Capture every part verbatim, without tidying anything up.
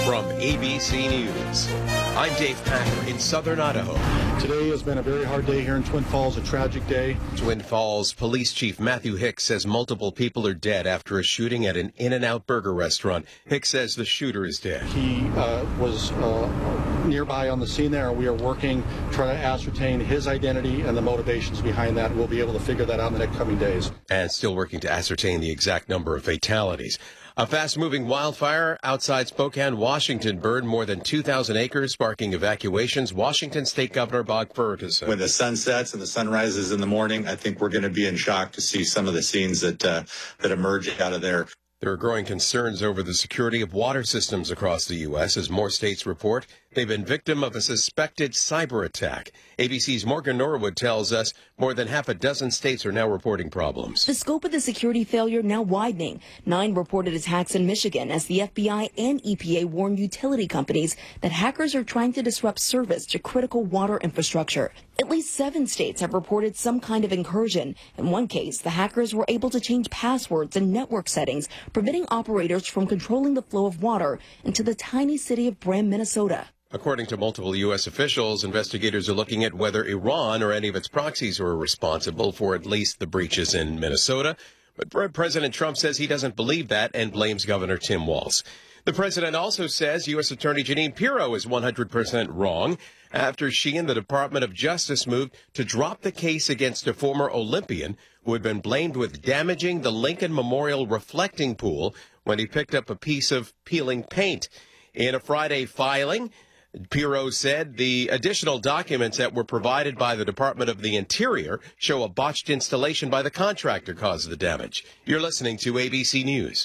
From A B C News, I'm Dave Packer in southern Idaho. Today has been a very hard day here in Twin Falls, a tragic day. Twin Falls Police Chief Matthew Hicks says multiple people are dead after a shooting at an In-N-Out burger restaurant. Hicks says the shooter is dead. He uh, was uh, nearby on the scene there, and we are working, trying to ascertain his identity and the motivations behind that. We'll be able to figure that out in the next coming days. And still working to ascertain the exact number of fatalities. A fast-moving wildfire outside Spokane, Washington, burned more than two thousand acres, sparking evacuations. Washington State Governor Bob Ferguson. When the sun sets and the sun rises in the morning, I think we're going to be in shock to see some of the scenes that uh, that emerge out of there. There are growing concerns over the security of water systems across the U S as more states report they've been victim of a suspected cyber attack. A B C's Morgan Norwood tells us more than half a dozen states are now reporting problems. The scope of the security failure now widening. Nine reported attacks in Michigan as the F B I and E P A warn utility companies that hackers are trying to disrupt service to critical water infrastructure. At least seven states have reported some kind of incursion. In one case, the hackers were able to change passwords and network settings, preventing operators from controlling the flow of water into the tiny city of Brand, Minnesota. According to multiple U S officials, investigators are looking at whether Iran or any of its proxies were responsible for at least the breaches in Minnesota. But President Trump says he doesn't believe that and blames Governor Tim Walz. The president also says U S Attorney Jeanine Pirro is one hundred percent wrong after she and the Department of Justice moved to drop the case against a former Olympian who had been blamed with damaging the Lincoln Memorial reflecting pool when he picked up a piece of peeling paint. In a Friday filing, Pirro said the additional documents that were provided by the Department of the Interior show a botched installation by the contractor caused the damage. You're listening to A B C News.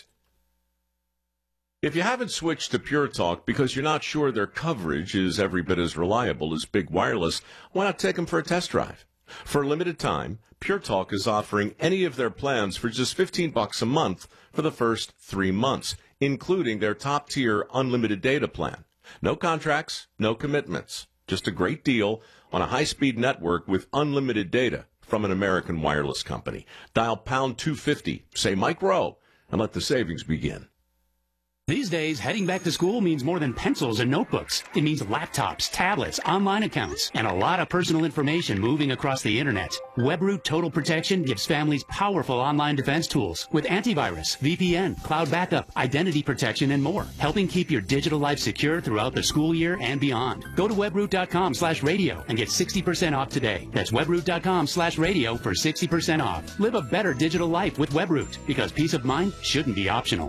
If you haven't switched to Pure Talk because you're not sure their coverage is every bit as reliable as Big Wireless, why not take them for a test drive? For a limited time, Pure Talk is offering any of their plans for just fifteen bucks a month for the first three months, including their top-tier unlimited data plan. No contracts, no commitments. Just a great deal on a high-speed network with unlimited data from an American wireless company. Dial pound two fifty, say Mike Rowe, and let the savings begin. These days, heading back to school means more than pencils and notebooks. It means laptops, tablets, online accounts, and a lot of personal information moving across the internet. WebRoot Total Protection gives families powerful online defense tools with antivirus, V P N, cloud backup, identity protection, and more, helping keep your digital life secure throughout the school year and beyond. Go to webroot.com slash radio and get sixty percent off today. That's webroot.com slash radio for sixty percent off. Live a better digital life with WebRoot, because peace of mind shouldn't be optional.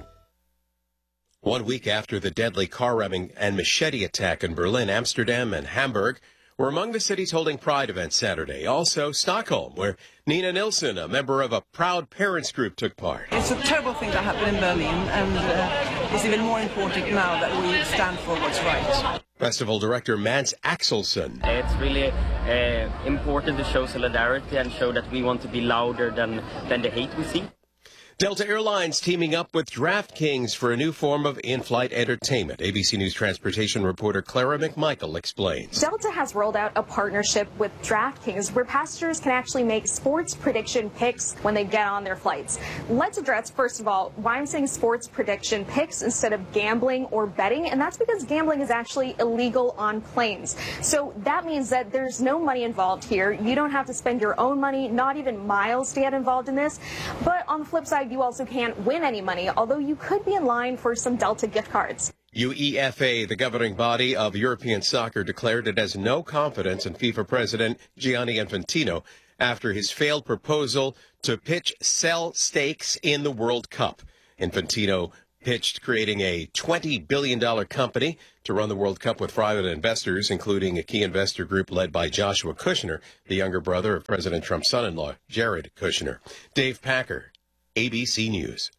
One week after the deadly car ramming and machete attack in Berlin, Amsterdam, and Hamburg were among the cities holding Pride events Saturday. Also, Stockholm, where Nina Nilsson, a member of a Proud Parents group, took part. It's a terrible thing that happened in Berlin, and uh, it's even more important now that we stand for what's right. Festival director Mance Axelsson. It's really uh, important to show solidarity and show that we want to be louder than, than the hate we see. Delta Airlines teaming up with DraftKings for a new form of in-flight entertainment. A B C News transportation reporter Clara McMichael explains. Delta has rolled out a partnership with DraftKings where passengers can actually make sports prediction picks when they get on their flights. Let's address, first of all, why I'm saying sports prediction picks instead of gambling or betting, and that's because gambling is actually illegal on planes. So that means that there's no money involved here. You don't have to spend your own money, not even miles, to get involved in this. But on the flip side, you also can't win any money, although you could be in line for some Delta gift cards. UEFA, the governing body of European soccer, declared it has no confidence in FIFA President Gianni Infantino after his failed proposal to pitch sell stakes in the World Cup. Infantino pitched creating a twenty billion dollars company to run the World Cup with private investors, including a key investor group led by Joshua Kushner, the younger brother of President Trump's son-in-law, Jared Kushner. Dave Packer, A B C News.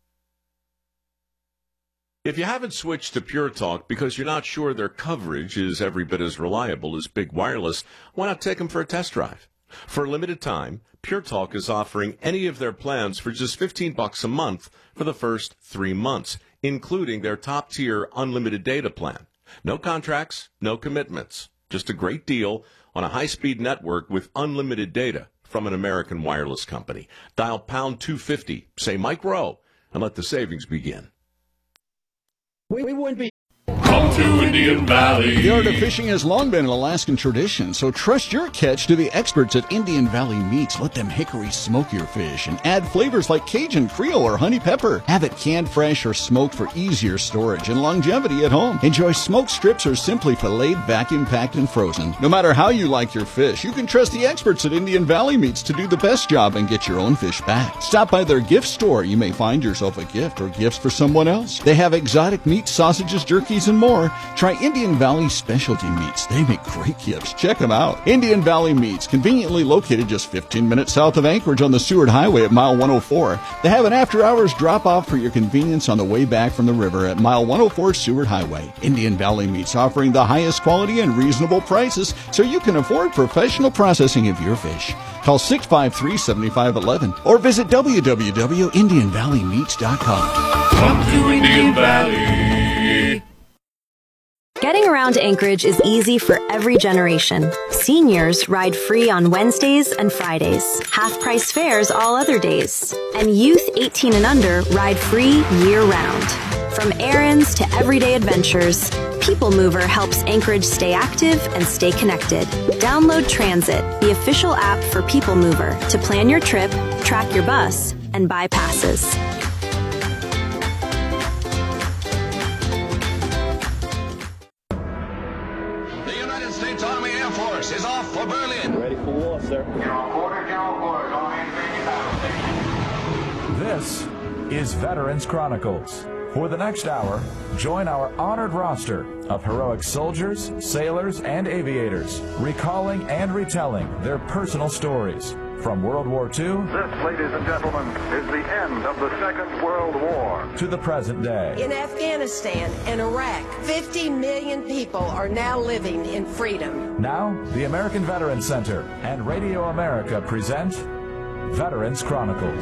If you haven't switched to Pure Talk because you're not sure their coverage is every bit as reliable as Big Wireless, why not take them for a test drive? For a limited time, Pure Talk is offering any of their plans for just fifteen bucks a month for the first three months, including their top-tier unlimited data plan. No contracts, no commitments. Just a great deal on a high-speed network with unlimited data from an American wireless company. Dial pound two fifty, say Mike Rowe, and let the savings begin. We, we wouldn't be... to Indian Valley. The art of fishing has long been an Alaskan tradition, so trust your catch to the experts at Indian Valley Meats. Let them hickory smoke your fish and add flavors like Cajun, Creole, or honey pepper. Have it canned fresh or smoked for easier storage and longevity at home. Enjoy smoked strips or simply filleted, vacuum packed, and frozen. No matter how you like your fish, you can trust the experts at Indian Valley Meats to do the best job and get your own fish back. Stop by their gift store. You may find yourself a gift or gifts for someone else. They have exotic meats, sausages, jerkies, and more. Try Indian Valley Specialty Meats. They make great gifts. Check them out. Indian Valley Meats, conveniently located just fifteen minutes south of Anchorage on the Seward Highway at mile one oh four. They have an after-hours drop-off for your convenience on the way back from the river at mile one oh four Seward Highway. Indian Valley Meats, offering the highest quality and reasonable prices so you can afford professional processing of your fish. Call six five three, seven five one one or visit w w w dot indian valley meats dot com. Come to Indian Valley. Getting around Anchorage is easy for every generation. Seniors ride free on Wednesdays and Fridays, half-price fares all other days, and youth eighteen and under ride free year-round. From errands to everyday adventures, People Mover helps Anchorage stay active and stay connected. Download Transit, the official app for People Mover, to plan your trip, track your bus, and buy passes. Is off for Berlin. Ready for war, sir. This is Veterans Chronicles. For the next hour, join our honored roster of heroic soldiers, sailors, and aviators, recalling and retelling their personal stories. From World War Two, this, ladies and gentlemen, is the end of the Second World War, to the present day. In Afghanistan and Iraq, fifty million people are now living in freedom. Now, the American Veterans Center and Radio America present Veterans Chronicles.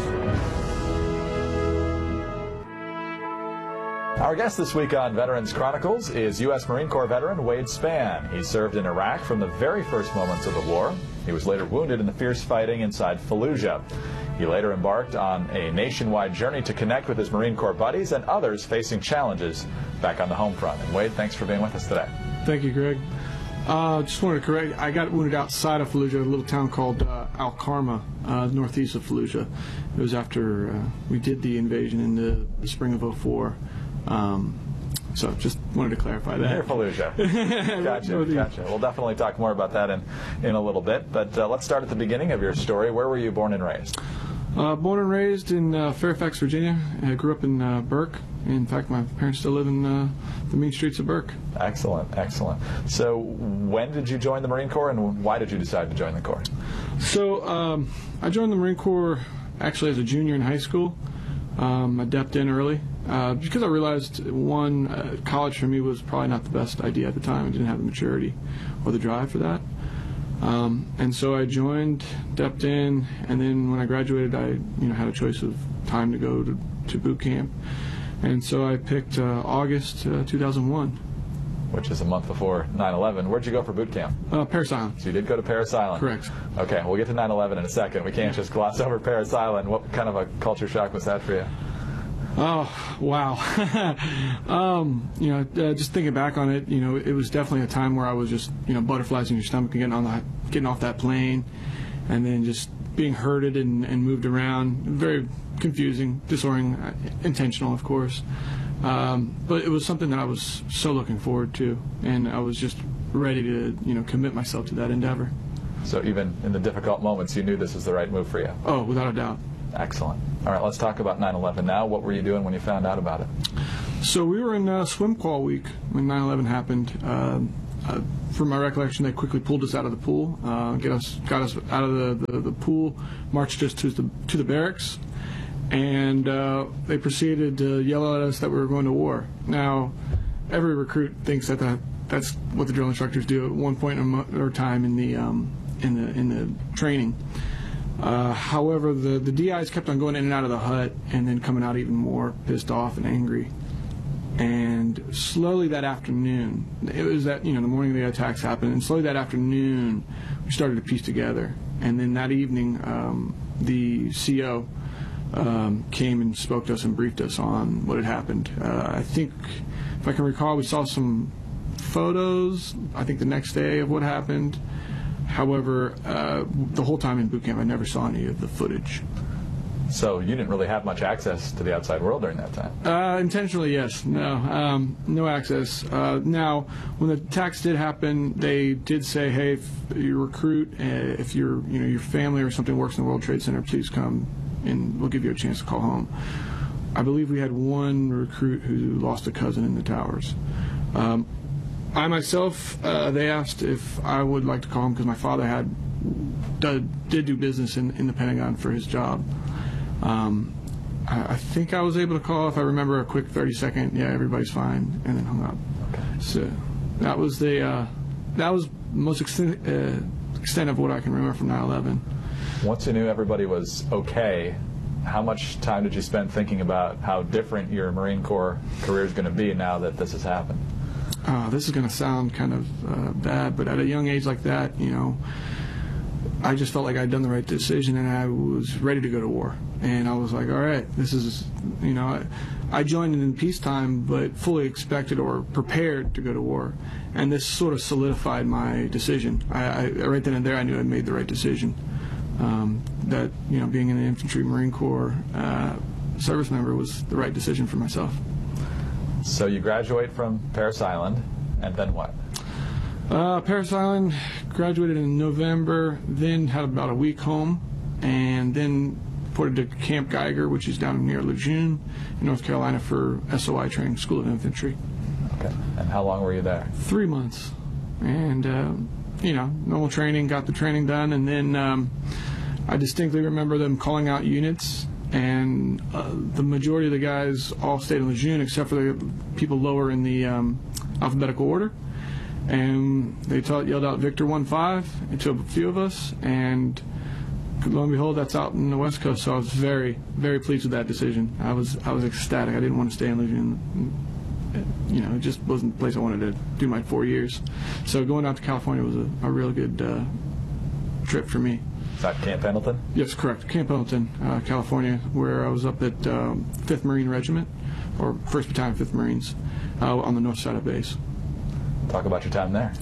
Our guest this week on Veterans Chronicles is U S Marine Corps veteran Wade Spann. He served in Iraq from the very first moments of the war. He was later wounded in the fierce fighting inside Fallujah. He later embarked on a nationwide journey to connect with his Marine Corps buddies and others facing challenges back on the home front. And Wade, thanks for being with us today. Thank you, Greg. Uh, just wanted to correct, I got wounded outside of Fallujah, a little town called uh, Al Karma, uh, northeast of Fallujah. It was after uh, we did the invasion in the, the spring of oh four. Um, so just wanted to clarify that. Near Fallujah. Gotcha, gotcha. We'll definitely talk more about that in, in a little bit. But uh, let's start at the beginning of your story. Where were you born and raised? Uh, born and raised in uh, Fairfax, Virginia. I grew up in uh, Burke. In fact, my parents still live in uh, the mean streets of Burke. Excellent, excellent. So when did you join the Marine Corps, and why did you decide to join the Corps? So um, I joined the Marine Corps actually as a junior in high school. Um, I depped in early uh, because I realized, one, uh, college for me was probably not the best idea at the time. I didn't have the maturity or the drive for that. Um, and so I joined, depped in, and then when I graduated, I you know had a choice of time to go to, to boot camp. And so I picked uh, August uh, two thousand one. Which is a month before nine eleven. Where'd you go for boot camp? Uh, Parris Island. So you did go to Parris Island? Correct. Okay, we'll get to nine eleven in a second. We can't just gloss over Parris Island. What kind of a culture shock was that for you? Oh, wow. um, you know, uh, just thinking back on it, you know, it was definitely a time where I was just, you know, butterflies in your stomach and getting, on the, getting off that plane and then just being herded and, and moved around. Very confusing, disorienting, uh, intentional, of course. Um, but it was something that I was so looking forward to, and I was just ready to, you know, commit myself to that endeavor. So even in the difficult moments, you knew this was the right move for you? Oh, without a doubt. Excellent. All right, let's talk about nine eleven now. What were you doing when you found out about it? So we were in uh, swim qual week when nine eleven happened. Uh, uh, from my recollection, they quickly pulled us out of the pool, uh, get us, got us out of the, the, the pool, marched us to the, to the barracks, and uh, they proceeded to yell at us that we were going to war. Now, every recruit thinks that, that that's what the drill instructors do at one point in or time in the um, in the in the training. Uh, however, the the D Is kept on going in and out of the hut, and then coming out even more pissed off and angry. And slowly that afternoon, it was that you know the morning of the attacks happened, and slowly that afternoon we started to piece together. And then that evening, um, the C O Um, came and spoke to us and briefed us on what had happened. Uh, I think, if I can recall, we saw some photos, I think the next day, of what happened. However, uh, the whole time in boot camp, I never saw any of the footage. So you didn't really have much access to the outside world during that time? Uh, intentionally, yes. No, um, no access. Uh, now, when the attacks did happen, they did say, "Hey, if you recruit, uh, if your you know your family or something works in the World Trade Center, please come, and we'll give you a chance to call home." I believe we had one recruit who lost a cousin in the towers. Um, I myself, uh, they asked if I would like to call home because my father had did, did do business in, in the Pentagon for his job. Um, I, I think I was able to call, if I remember, a quick thirty second, yeah, everybody's fine, and then hung up. Okay. So that was the uh, that was most extent, uh, extent of what I can remember from nine eleven. Once you knew everybody was okay, how much time did you spend thinking about how different your Marine Corps career is going to be now that this has happened? Uh, this is going to sound kind of uh, bad, but at a young age like that, you know, I just felt like I'd done the right decision, and I was ready to go to war. And I was like, all right, this is, you know, I, I joined in peacetime, but fully expected or prepared to go to war. And this sort of solidified my decision. I, I right then and there, I knew I'd made the right decision. Um, that, you know, being in the infantry Marine Corps uh, service member was the right decision for myself. So you graduate from Parris Island, and then what? Uh, Parris Island, graduated in November, then had about a week home, and then reported to Camp Geiger, which is down near Lejeune in North Carolina, for S O I training, School of Infantry. Okay. And how long were you there? Three months. And, uh, you know, normal training, got the training done, and then um, I distinctly remember them calling out units, and uh, the majority of the guys all stayed in Lejeune except for the people lower in the um, alphabetical order. And they taught, yelled out Victor one five to a few of us, and lo and behold, that's out in the West Coast. So I was very, very pleased with that decision. I was, I was ecstatic. I didn't want to stay in Lejeune. You know, it just wasn't the place I wanted to do my four years. So going out to California was a, a real good uh, trip for me. Is that Camp Pendleton? Yes, correct. Camp Pendleton, uh, California, where I was up at um, fifth Marine Regiment, or first Battalion, fifth Marines, uh, on the north side of base. Talk about your time there.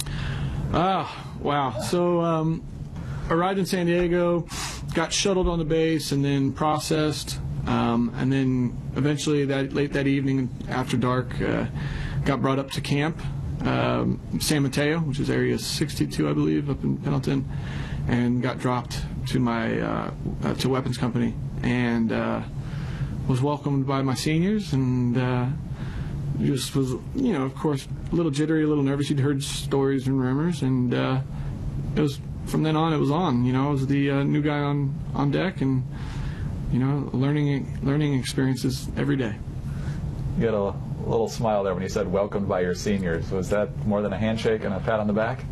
Ah, wow. So um, arrived in San Diego, got shuttled on the base, and then processed, um, and then eventually that late that evening after dark, uh, got brought up to camp, um, San Mateo, which is Area sixty-two, I believe, up in Pendleton, and got dropped to my uh, uh, to weapons company, and uh, was welcomed by my seniors, and uh, just was, you know, of course, a little jittery, a little nervous. You'd heard stories and rumors, and uh, it was from then on. It was on. You know, I was the uh, new guy on on deck, and you know, learning learning experiences every day. You had a little smile there when you said welcomed by your seniors. Was that more than a handshake and a pat on the back?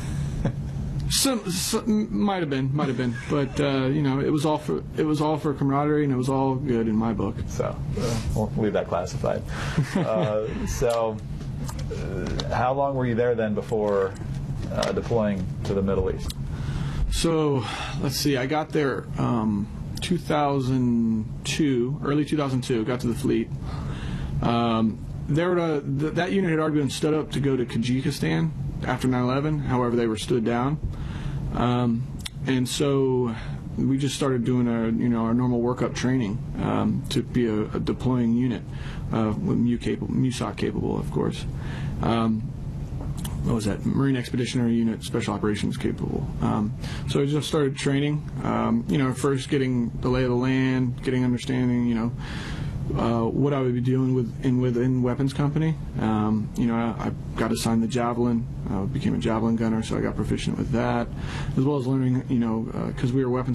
Some, some might have been, might have been, but uh, you know, it was all for it was all for camaraderie, and it was all good in my book. So uh, we'll leave that classified. uh, so, uh, how long were you there then before uh, deploying to the Middle East? So, let's see. I got there um, two thousand two, early two thousand two. Got to the fleet. Um, there were uh, th that unit had already been stood up to go to Tajikistan after nine eleven. However, they were stood down, um, and so we just started doing our, you know, our normal workup training um, to be a, a deploying unit uh, with M U capable, MUSOC capable, of course. Um, what was that? Marine Expeditionary Unit, Special Operations capable. Um, so I just started training. Um, you know, first getting the lay of the land, getting understanding, you know, Uh, what I would be dealing with in within weapons company. Um, you know, I, I got assigned the Javelin, uh, became a Javelin gunner, so I got proficient with that, as well as learning, you know, because uh, we were weapons